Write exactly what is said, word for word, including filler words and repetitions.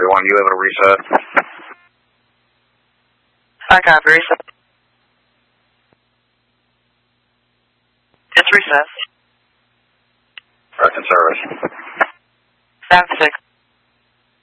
three one, you able to reset? I copy, reset. It's reset. Correct in service. Sound six.